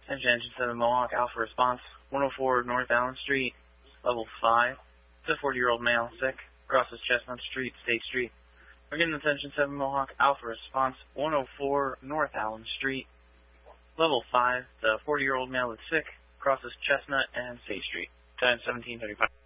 Engine 7 Mohawk, Alpha response, 104 North Allen Street, level 5. It's a 40-year-old male, sick, crosses Chestnut Street, State Street. Again, attention 7 Mohawk, Alpha response, 104 North Allen Street, level 5. The 40-year-old male is sick, crosses Chestnut and State Street. Time 17:35.